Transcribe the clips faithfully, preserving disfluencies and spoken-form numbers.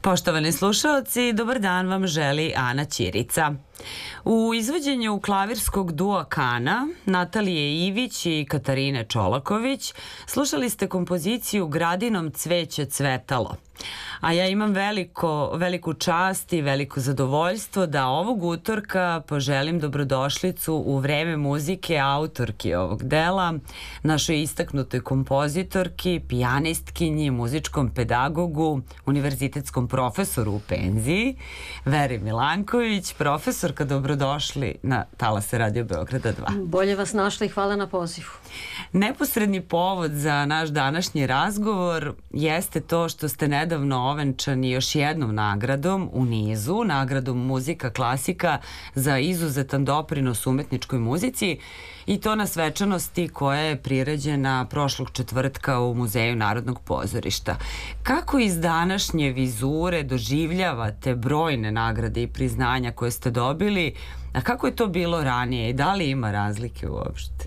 Poštovani slušaoci, dobar dan vam želi Ana Ćirica. U izvođenju klavirskog dua Kana, Natalije Ivić i Katarine Čolaković, slušali ste kompoziciju Gradinom cveće cvetalo. A ja imam veliko, veliku čast i veliko zadovoljstvo da ovog utorka poželim dobrodošlicu u vreme muzike autorki ovog dela, našoj istaknutoj kompozitorki, pijanistkinji, muzičkom pedagogu, univerzitetskom profesoru u penziji, Veri Milanković. Profesorka, dobrodošli na Talase Radio Beograda dva. Bolje vas našla i hvala na pozivu. Neposredni povod za naš današnji razgovor jeste to što ste nedavno ovenčani još jednom nagradom u nizu, nagradom Muzika klasika za izuzetan doprinos umetničkoj muzici, i to na svečanosti koja je priređena prošlog četvrtka u Muzeju Narodnog pozorišta. Kako iz današnje vizure doživljavate brojne nagrade i priznanja koje ste dobili, a kako je to bilo ranije i da li ima razlike uopšte?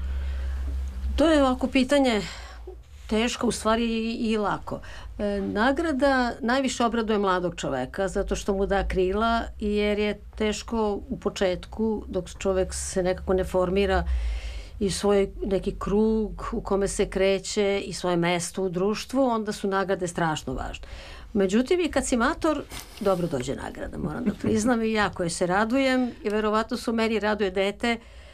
To je ovako pitanje teško, u stvari i, i lako. E, nagrada najviše obraduje mladog čoveka zato što mu da krila, jer je teško u početku dok čovek se nekako ne formira i svoj neki krug u kome se kreće i svoje mesto u društvu, onda su nagrade strašno važne. Međutim, i kad si mator, dobro dođe nagrada, moram da priznam, i ja koje se radujem i verovatno su meni raduje dete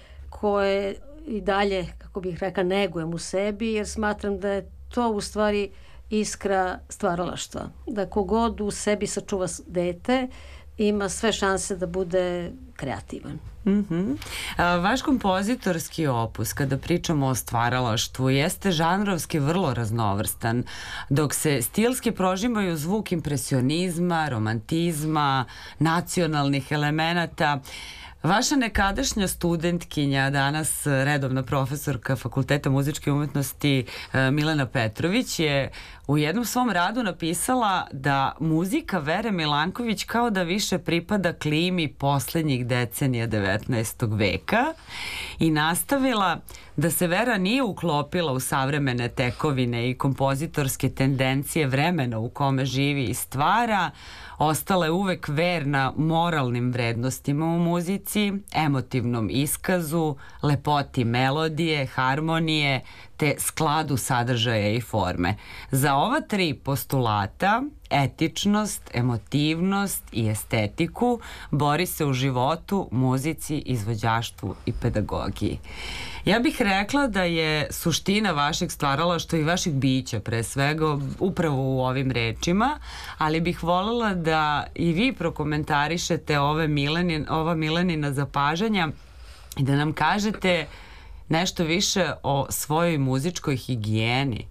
koje i dalje, kako bih rekla, negujem u sebi, jer smatram da je to u stvari iskra stvaralaštva. Da kogod u sebi sačuva dete, ima sve šanse da bude kreativan. Mm-hmm. A, vaš kompozitorski opus, kada pričamo o stvaralaštvu, jeste žanrovski vrlo raznovrstan, dok se stilski prožimaju zvuk impresionizma, romantizma, nacionalnih elemenata. Vaša nekadašnja studentkinja, danas redovna profesorka Fakulteta muzičke umetnosti Milena Petrović, je u jednom svom radu napisala da muzika Vere Milanković kao da više pripada klimi poslednjih decenija devetnaestog veka i nastavila da se Vera nije uklopila u savremene tekovine i kompozitorske tendencije vremena u kome živi i stvara. Ostala je uvek verna moralnim vrednostima u muzici, emotivnom iskazu, lepoti melodije, harmonije, te skladu sadržaja i forme. Za ova tri postulata, etičnost, emotivnost i estetiku, bori se u životu, muzici, izvođaštvu i pedagogiji. Ja bih rekla da je suština vašeg stvaralaštva i vašeg bića pre svega upravo u ovim rečima, ali bih voljela da i vi prokomentarišete ove Milenin, ova Milenina zapažanja i da nam kažete nešto više o svojoj muzičkoj higijeni.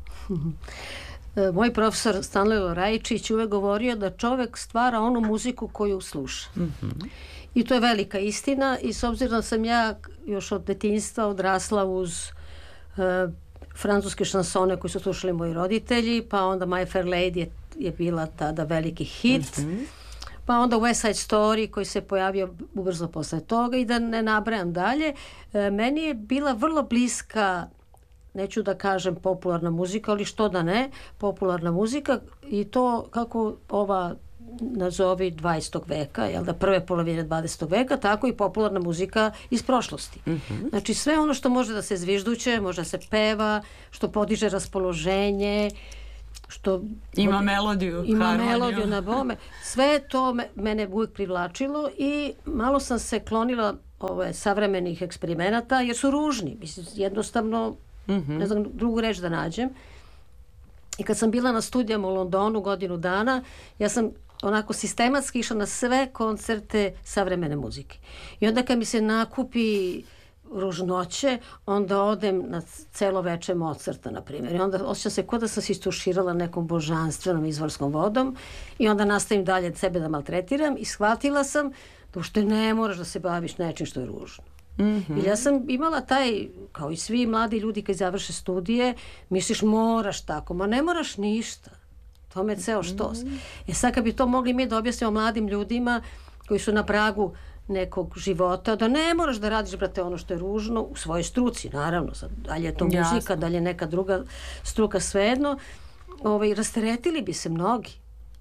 Moj profesor Stanlilo Rajičić uvek govorio da čovek stvara onu muziku koju sluša. Mm-hmm. I to je velika istina, i s obzirom da sam ja još od detinjstva odrasla uz uh, francuske šansone koje su slušali moji roditelji, pa onda My Fair Lady je, je bila tada veliki hit, mm-hmm. pa onda West Side Story koji se pojavio ubrzo posle toga, i da ne nabrajam dalje. E, meni je bila vrlo bliska, neću da kažem popularna muzika, ali što da ne, popularna muzika, i to kako ova nazovi dvadesetog veka, jel da, prve polovine dvadesetog veka, tako i popularna muzika iz prošlosti. Mm-hmm. Znači sve ono što može da se zvižduće, može da se peva, što podiže raspoloženje, što ima melodiju, ima harmoniju. melodiju na bome. Sve to me, mene uvijek privlačilo, i malo sam se klonila ove savremenih eksperimenata jer su ružni. Mislim, jednostavno, mm-hmm. ne znam drugu reč da nađem. I kad sam bila na studijama u Londonu godinu dana, ja sam onako sistematski išla na sve koncerte savremene muzike. I onda kad mi se nakupi ružnoće, onda odem na celo veče Mozarta, na primjer. I onda osjećam se kao da sam se istuširala nekom božanstvenom izvorskom vodom, i onda nastavim dalje sebe da maltretiram, i shvatila sam da ušte ne moraš da se baviš nečim što je ružno. Mm-hmm. I ja sam imala taj, kao i svi mladi ljudi kad završe studije, misliš moraš tako, ma ne moraš ništa. To me ceo štos. Mm-hmm. E sad kad bi to mogli mi da objasnimo mladim ljudima koji su na pragu nekog života, da ne moraš da radiš, brate, ono što je ružno u svojoj struci, naravno, sad, da li je to muzika, Jasno. Da li je neka druga struka, svejedno, ovaj, rasteretili bi se mnogi.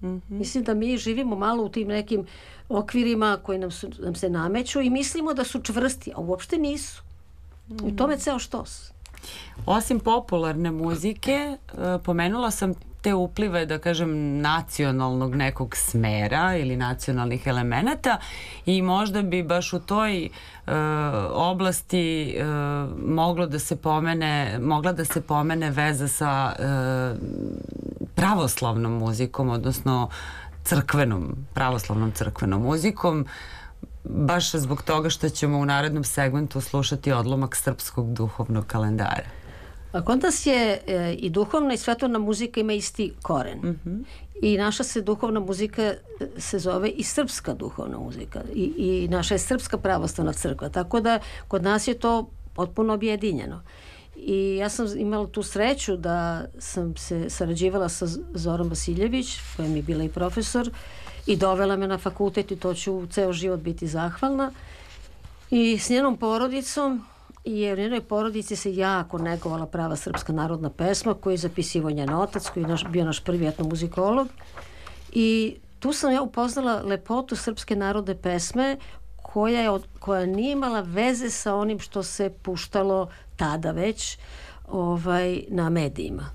Mm-hmm. Mislim da mi živimo malo u tim nekim okvirima koji nam, su, nam se nameću i mislimo da su čvrsti, a uopšte nisu. Mm-hmm. I tome ceo štos. Osim popularne muzike, pomenula sam te uplive, da kažem, nacionalnog nekog smera ili nacionalnih elemenata i možda bi baš u toj uh, oblasti uh, moglo da se pomene, mogla da se pomene veza sa uh, pravoslavnom muzikom, odnosno crkvenom, pravoslavnom crkvenom muzikom, baš zbog toga što ćemo u narednom segmentu slušati odlomak srpskog duhovnog kalendara. A kod nas je e, i duhovna i svetovna muzika ima isti koren. Mm-hmm. I naša se duhovna muzika se zove i srpska duhovna muzika. I, i naša je srpska pravoslavna crkva. Tako da kod nas je to potpuno objedinjeno. I ja sam imala tu sreću da sam se sarađivala sa Zorom Vasiljević, koja mi je bila i profesor, i dovela me na fakultet i to ću ceo život biti zahvalna. I s njenom porodicom, jer u njenoj porodici se jako negovala prava srpska narodna pesma koju je zapisivao njen otac, koji je naš, bio naš prvi etnomuzikolog. I tu sam ja upoznala lepotu srpske narodne pesme koja, je, koja nije imala veze sa onim što se puštalo tada već ovaj, na medijima.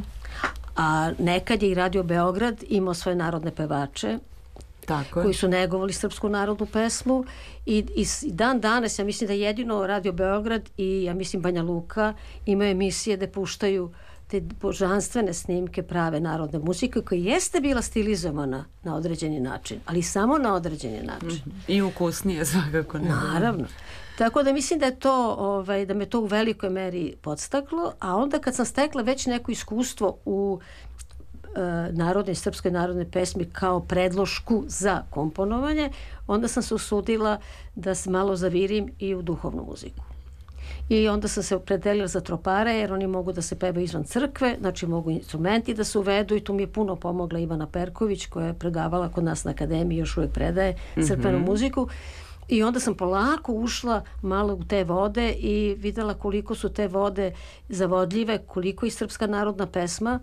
A nekad je i Radio Beograd imao svoje narodne pevače, tako koji su negovali srpsku narodnu pesmu i, i dan danas ja mislim da jedino Radio Beograd i ja mislim Banja Luka imaju emisije da puštaju te božanstvene snimke prave narodne muzike koja jeste bila stilizovana na određeni način, ali samo na određeni način. Mm-hmm. I ukusnije svakako. Ne. Naravno. Tako da mislim da je to, ovaj, da me to u velikoj meri podstaklo, a onda kad sam stekla već neko iskustvo u narodne, srpskoj narodne pesmi kao predlošku za komponovanje, onda sam se usudila da se malo zavirim i u duhovnu muziku. I onda sam se opredelila za tropare, jer oni mogu da se pevaju izvan crkve, znači mogu instrumenti da se uvedu i tu mi je puno pomogla Ivana Perković, koja je predavala kod nas na akademiji, još uvijek predaje crkvenu mm-hmm. muziku. I onda sam polako ušla malo u te vode i videla koliko su te vode zavodljive, koliko je srpska narodna pesma,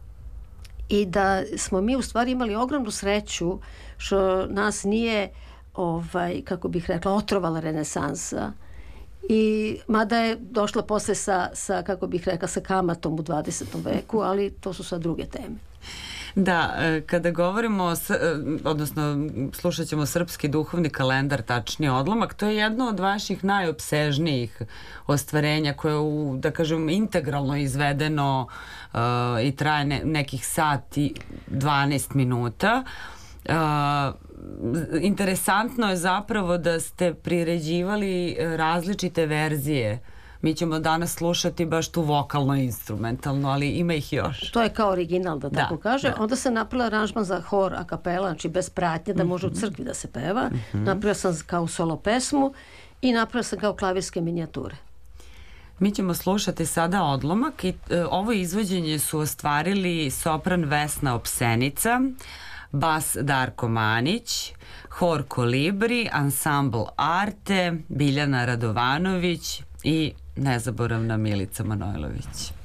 i da smo mi u stvari imali ogromnu sreću što nas nije, ovaj, kako bih rekla, otrovala renesansa. I mada je došla posle sa, sa, kako bih rekla, sa kamatom u dvadesetom veku, ali to su sad druge teme. Da, kada govorimo, odnosno slušat ćemo srpski duhovni kalendar, tačnije odlomak, to je jedno od vaših najopsežnijih ostvarenja koje je, u, da kažem, integralno izvedeno uh, i traje ne, nekih sat i dvanaest minuta. Uh, interesantno je zapravo da ste priređivali različite verzije. Mi ćemo danas slušati baš tu vokalno-instrumentalno, ali ima ih još. To je kao original, da tako da, kaže. Da. Onda sam napravila aranžman za hor a kapela, znači bez pratnje, da može u crkvi da se peva. Mm-hmm. Napravila sam kao solo pesmu i napravila sam kao klavirske minijature. Mi ćemo slušati sada odlomak i e, ovo izvođenje su ostvarili sopran Vesna Opsenica, bas Darko Manić, hor Kolibri, ansambl Arte, Biljana Radovanović i nezaboravna Milica Manojlović.